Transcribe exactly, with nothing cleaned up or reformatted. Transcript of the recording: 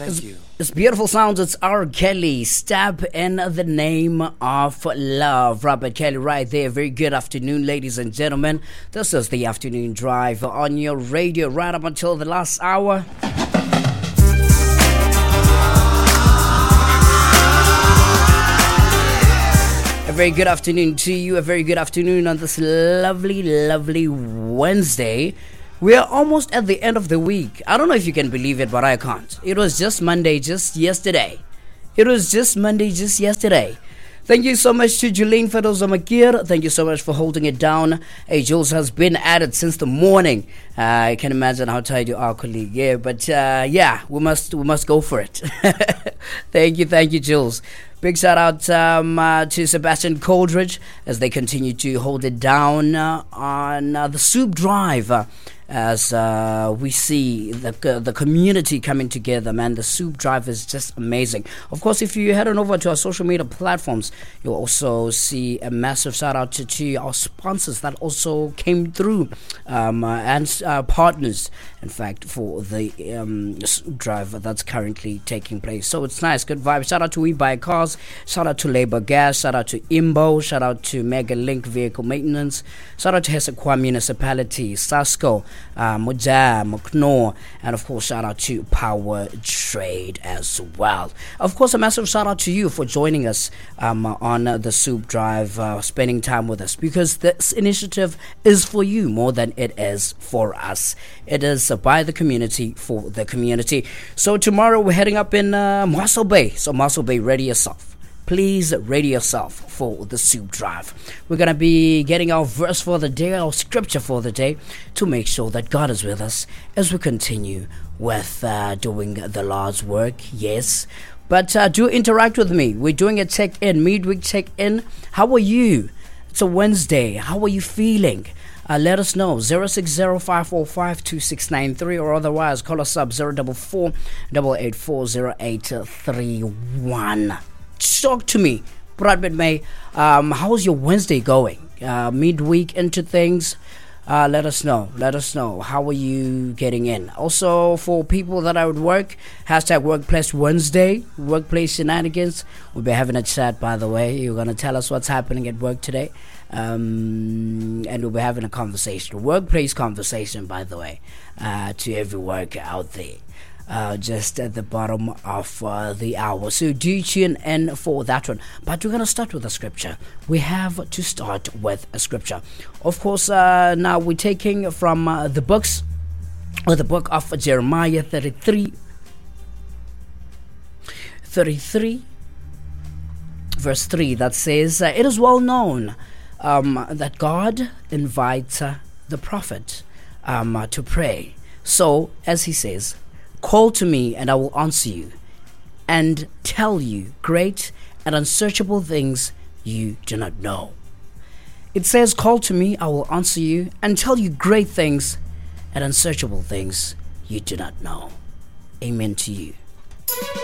Thank you. It's beautiful sounds. It's R. Kelly. Step in the name of love. Robert Kelly right there. Very good afternoon, ladies and gentlemen. This is the afternoon drive on your radio right up until the last hour. A very good afternoon to you. A very good afternoon on this lovely, lovely Wednesday. We are almost at the end of the week. I don't know if you can believe it, but I can't. It was just Monday just yesterday. It was just Monday just yesterday. Thank you so much to Jolene Fedozamakir. Thank you so much for holding it down. Hey, Jules has been at it since the morning. Uh, I can imagine how tired you are, colleague. Yeah, but uh, yeah, we must we must go for it. Thank you, thank you, Jules. Big shout out um, uh, to Sebastian Coldridge as they continue to hold it down uh, on uh, the Soup Drive. Uh, as uh, we see the uh, the community coming together, man. The Soup Drive is just amazing. Of course, if you head on over to our social media platforms, you'll also see a massive shout out to, to our sponsors that also came through um, uh, and uh, partners, in fact, for the um, Soup Drive that's currently taking place. So it's nice, good vibe. Shout out to We Buy Cars, shout out to Labour Gas, shout out to Imbo, shout out to Mega Link Vehicle Maintenance, shout out to Hesekwa Municipality, Sasco, Uh, Moja, Mokno, and of course shout out to Power Trade as well. Of course, a massive shout out to you for joining us um, on uh, the Soup Drive, uh, spending time with us, because this initiative is for you more than it is for us. It is uh, by the community for the community. So tomorrow we're heading up in uh, Mossel Bay. So Mossel Bay, ready yourself. Please ready yourself for the Soup Drive. We're going to be getting our verse for the day, our scripture for the day, to make sure that God is with us as we continue with uh, doing the Lord's work. Yes. But uh, do interact with me. We're doing a check-in, midweek check-in. How are you? It's a Wednesday. How are you feeling? Uh, let us know, zero six zero, five four five, two six nine three, or otherwise call us up, zero four four, eight eight four, zero eight three one. Talk to me, Bradford May. Um, how's your Wednesday going? Uh, midweek into things. Uh, let us know. Let us know. How are you getting in? Also, for people that are at work, hashtag Workplace Wednesday, Workplace Shenanigans. We'll be having a chat, by the way. You're going to tell us what's happening at work today. Um, and we'll be having a conversation. Workplace conversation, by the way, uh, to every worker out there. Uh, just at the bottom of uh, the hour. So do tune in for that one. But we're going to start with a scripture. We have to start with a scripture. Of course, uh, now we're taking from uh, the books, or the book of Jeremiah thirty-three, thirty-three, verse three, that says, uh, it is well known um, that God invites uh, the prophet um, uh, to pray. So, as he says, call to me and I will answer you and tell you great and unsearchable things you do not know. It says, call to me, I will answer you and tell you great things and unsearchable things you do not know. Amen to you.